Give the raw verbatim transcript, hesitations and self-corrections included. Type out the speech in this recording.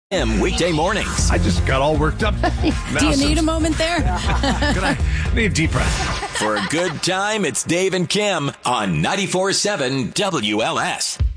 Kim, weekday mornings. I just got all worked up. Do you need a moment there? Can I need a deep breath? For a good time, it's Dave and Kim on ninety-four point seven W L S.